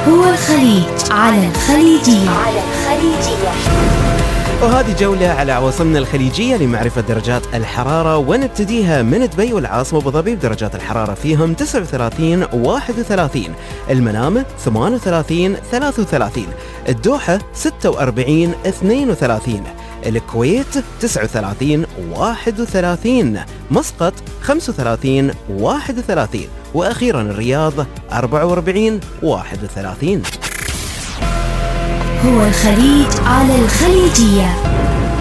هو الخليج على الخليجية. وهذه جولة على عواصمنا الخليجية لمعرفة درجات الحرارة، ونبتديها من دبي والعاصمة أبو ظبي بدرجات الحرارة فيهم 39 31، المنامة 38 33، الدوحة 46 32، الكويت 39 31، مسقط 35 31، وأخيرا الرياض 44 31. هو الخليج على الخليجية.